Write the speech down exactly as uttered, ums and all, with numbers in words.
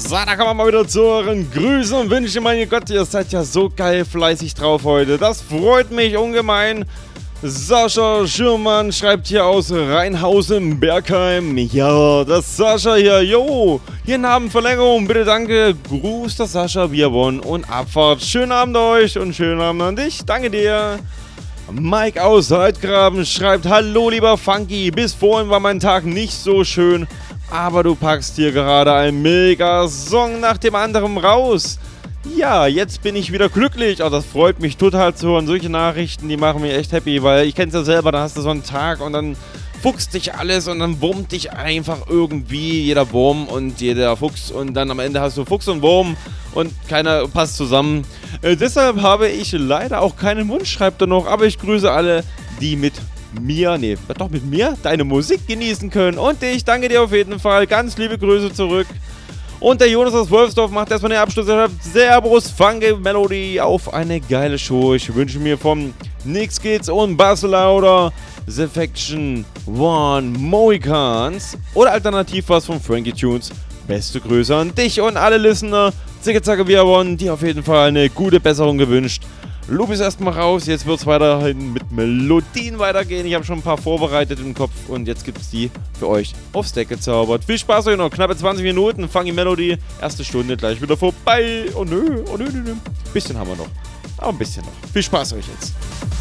So, da kommen wir mal wieder zu euren Grüßen und Wünschen. Mein Gott, ihr seid ja so geil fleißig drauf heute. Das freut mich ungemein. Sascha Schürmann schreibt hier aus Rheinhausen, Bergheim. Ja, das Sascha hier. Jo, hier Nabenverlängerung. Bitte danke. Gruß, das Sascha, Bierbon und Abfahrt. Schönen Abend euch und schönen Abend an dich. Danke dir. Mike aus Heidgraben schreibt: Hallo lieber Funky, bis vorhin war mein Tag nicht so schön, aber du packst hier gerade einen Mega-Song nach dem anderen raus. Ja, jetzt bin ich wieder glücklich. Oh, das freut mich total zu hören. Solche Nachrichten, die machen mich echt happy, weil ich kenn's ja selber, da hast du so einen Tag und dann fuchst dich alles und dann wurmt dich einfach irgendwie jeder Wurm und jeder Fuchs und dann am Ende hast du Fuchs und Wurm und keiner passt zusammen. Äh, deshalb habe ich leider auch keinen Wunsch, schreibt er noch, aber ich grüße alle, die mit mir, nee, doch mit mir, deine Musik genießen können. Und ich danke dir auf jeden Fall. Ganz liebe Grüße zurück. Und der Jonas aus Wolfsdorf macht erstmal den Abschluss. Er schreibt: Servus, Funky Melody, auf eine geile Show. Ich wünsche mir von Nix Kids und Bass Lauder The Faction One Mohicans oder alternativ was von Frankie Tunes. Beste Grüße an dich und alle Listener. Zicke Zacke One, die auf jeden Fall eine gute Besserung gewünscht. Loop ist erstmal raus, jetzt wird es weiterhin mit Melodien weitergehen. Ich habe schon ein paar vorbereitet im Kopf und jetzt gibt es die für euch aufs Deck gezaubert. Viel Spaß euch noch, knappe zwanzig Minuten, Funky Melody, erste Stunde gleich wieder vorbei. Oh nö, oh nö, nö, nö. Bisschen haben wir noch, aber ein bisschen noch. Viel Spaß euch jetzt.